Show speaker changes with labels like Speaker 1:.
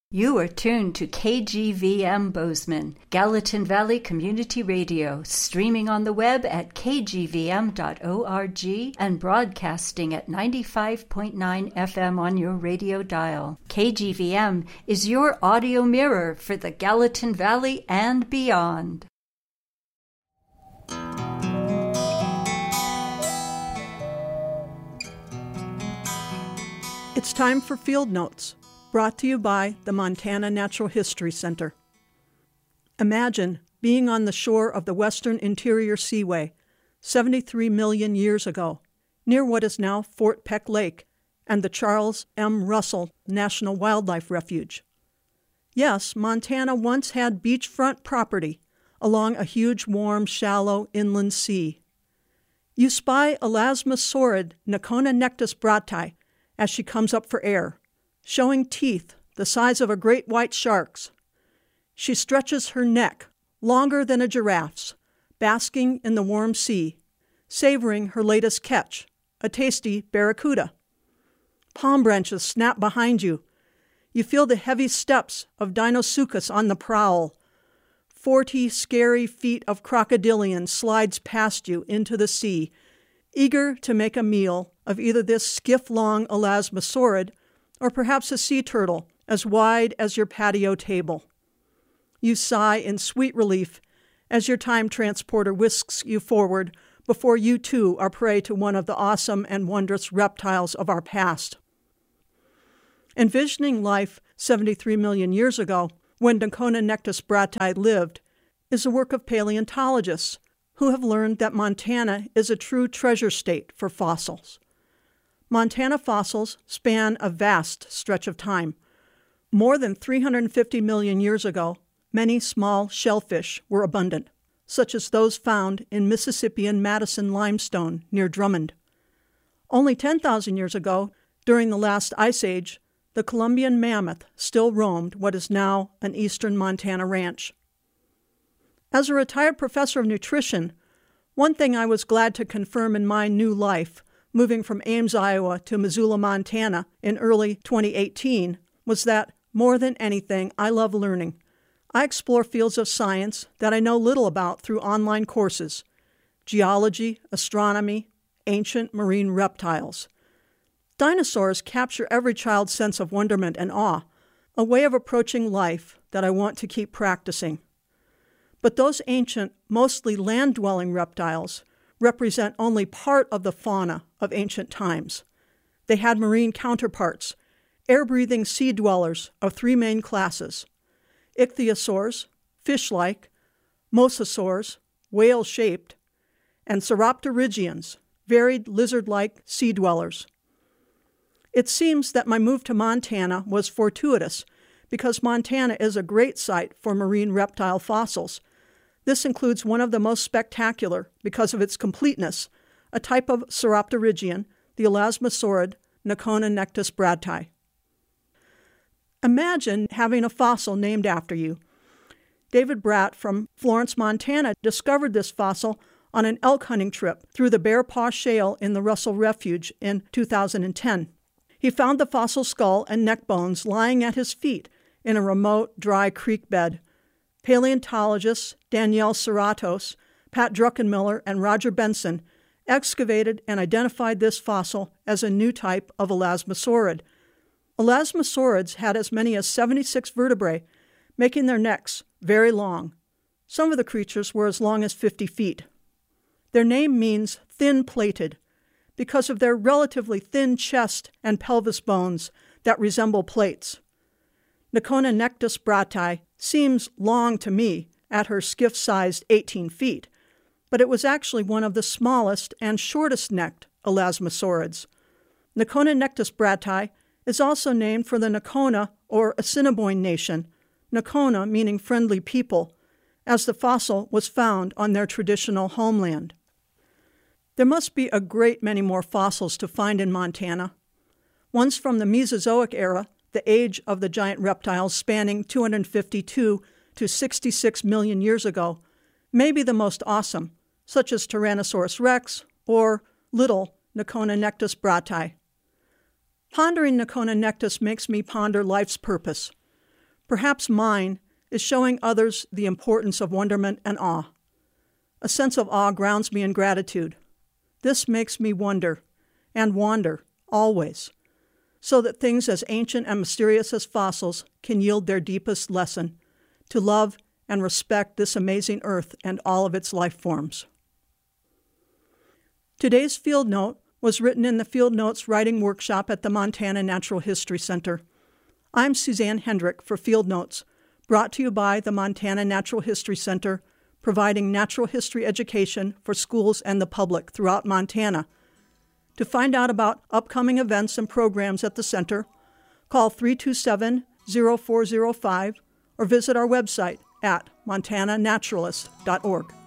Speaker 1: You are tuned to KGVM Bozeman, Gallatin Valley Community Radio, streaming on the web at kgvm.org and broadcasting at 95.9 FM on your radio dial. KGVM is your audio mirror for the Gallatin Valley and beyond.
Speaker 2: It's time for Field Notes, brought to you by the Montana Natural History Center. Imagine being on the shore of the Western Interior Seaway 73 million years ago, near what is now Fort Peck Lake and the Charles M. Russell National Wildlife Refuge. Yes, Montana once had beachfront property along a huge, warm, shallow inland sea. You spy Elasmosaurid Nocona nectus brati as she comes up for air, showing teeth the size of a great white shark's. She stretches her neck, longer than a giraffe's, basking in the warm sea, savoring her latest catch, a tasty barracuda. Palm branches snap behind you. You feel the heavy steps of Deinosuchus on the prowl. 40 scary feet of crocodilian slides past you into the sea, eager to make a meal of either this skiff-long Elasmosaurid or perhaps a sea turtle as wide as your patio table. You sigh in sweet relief as your time transporter whisks you forward before you too are prey to one of the awesome and wondrous reptiles of our past. Envisioning life 73 million years ago, when Nocona nectus brati lived, is the work of paleontologists who have learned that Montana is a true treasure state for fossils. Montana fossils span a vast stretch of time. More than 350 million years ago, many small shellfish were abundant, such as those found in Mississippian Madison limestone near Drummond. Only 10,000 years ago, during the last ice age, the Columbian mammoth still roamed what is now an eastern Montana ranch. As a retired professor of nutrition, one thing I was glad to confirm in my new life, moving from Ames, Iowa to Missoula, Montana in early 2018, was that, more than anything, I love learning. I explore fields of science that I know little about through online courses: geology, astronomy, ancient marine reptiles. Dinosaurs capture every child's sense of wonderment and awe, a way of approaching life that I want to keep practicing. But those ancient, mostly land-dwelling reptiles represent only part of the fauna of ancient times. They had marine counterparts, air-breathing sea dwellers of three main classes: ichthyosaurs, fish-like; mosasaurs, whale-shaped; and sauropterygians, varied lizard-like sea dwellers. It seems that my move to Montana was fortuitous because Montana is a great site for marine reptile fossils. This includes one of the most spectacular, because of its completeness, a type of sauropterygian, the Elasmosaurid Nocona nectus brati. Imagine having a fossil named after you. David Bratt from Florence, Montana, discovered this fossil on an elk hunting trip through the Bear Paw Shale in the Russell Refuge in 2010. He found the fossil skull and neck bones lying at his feet in a remote, dry creek bed. Paleontologists Danielle Serratos, Pat Druckenmiller, and Roger Benson excavated and identified this fossil as a new type of Elasmosaurid. Elasmosaurids had as many as 76 vertebrae, making their necks very long. Some of the creatures were as long as 50 feet. Their name means thin-plated because of their relatively thin chest and pelvis bones that resemble plates. Nocona nectus brati seems long to me at her skiff-sized 18 feet, but it was actually one of the smallest and shortest-necked elasmosaurids. Nocona nectus brati is also named for the Nocona or Assiniboine nation, Nocona meaning friendly people, as the fossil was found on their traditional homeland. There must be a great many more fossils to find in Montana. Ones from the Mesozoic era, the age of the giant reptiles spanning 252 to 66 million years ago, may be the most awesome, such as Tyrannosaurus rex or little Nocona nectus brati. Pondering Nocona nectus makes me ponder life's purpose. Perhaps mine is showing others the importance of wonderment and awe. A sense of awe grounds me in gratitude. This makes me wonder and wander always, so that things as ancient and mysterious as fossils can yield their deepest lesson, to love and respect this amazing earth and all of its life forms. Today's Field Note was written in the Field Notes Writing Workshop at the Montana Natural History Center. I'm Suzanne Hendrick for Field Notes, brought to you by the Montana Natural History Center, providing natural history education for schools and the public throughout Montana. To find out about upcoming events and programs at the center, call 327-0405 or visit our website at montananaturalist.org.